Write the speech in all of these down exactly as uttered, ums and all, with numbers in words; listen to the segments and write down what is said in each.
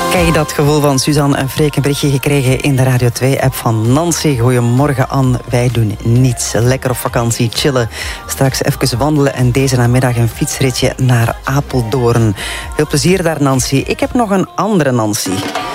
Ken je dat gevoel van Suzanne en Freek? Een berichtje gekregen in de Radio twee-app van Nancy. Goedemorgen, Anne. Wij doen niets. Lekker op vakantie, chillen. Straks even wandelen en deze namiddag een fietsritje naar Apeldoorn. Veel plezier daar, Nancy. Ik heb nog een andere Nancy.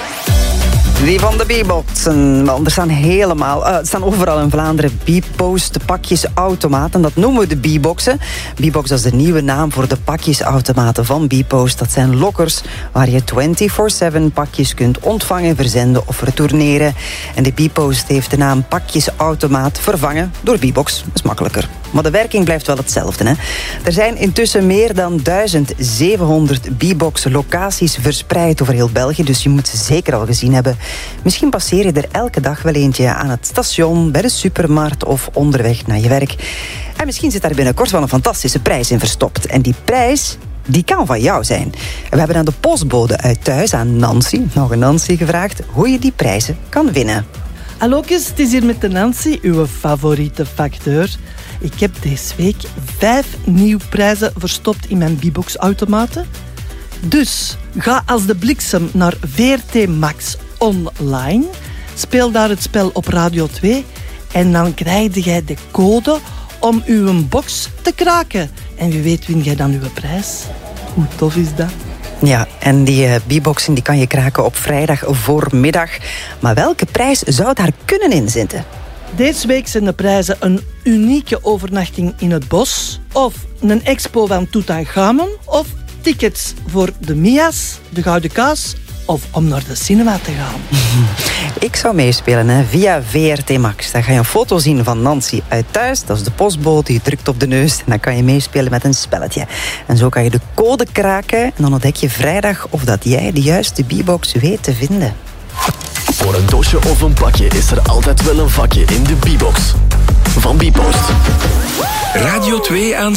Die van de B-boxen. Er staan helemaal, uh, er staan overal in Vlaanderen B-post pakjesautomaten. Dat noemen we de B-boxen. B-box is de nieuwe naam voor de pakjesautomaten van B-post. Dat zijn lokkers waar je vierentwintig zeven pakjes kunt ontvangen, verzenden of retourneren. En de B-post heeft de naam pakjesautomaat vervangen door B-box. Dat is makkelijker. Maar de werking blijft wel hetzelfde. Hè? Er zijn intussen meer dan duizend zevenhonderd B-box locaties verspreid over heel België. Dus je moet ze zeker al gezien hebben. Misschien passeer je er elke dag wel eentje aan het station, bij de supermarkt of onderweg naar je werk. En misschien zit daar binnenkort wel een fantastische prijs in verstopt. En die prijs, die kan van jou zijn. En we hebben aan de postbode uit thuis, aan Nancy, nog een Nancy, gevraagd hoe je die prijzen kan winnen. Hallo, het is hier met de Nancy, uw favoriete facteur. Ik heb deze week vijf nieuwe prijzen verstopt in mijn B-box-automaten. Dus ga als de bliksem naar V R T Max online. Speel daar het spel op Radio twee. En dan krijg jij de code om uw box te kraken. En wie weet win jij dan uw prijs. Hoe tof is dat? Ja, en die uh, B-boxen die kan je kraken op vrijdag voormiddag. Maar welke prijs zou daar kunnen in zitten? Deze week zijn de prijzen een unieke overnachting in het bos, of een expo van Tutankhamon, of tickets voor de Mia's, de Gouden Kaas, of om naar de cinema te gaan. Ik zou meespelen hè, via V R T Max. Dan ga je een foto zien van Nancy uit thuis. Dat is de postbode, je drukt op de neus en dan kan je meespelen met een spelletje. En zo kan je de code kraken en dan ontdek je vrijdag of dat jij de juiste B-box weet te vinden. Voor een doosje of een pakje is er altijd wel een vakje in de B-box. Van B-post. Radio twee aan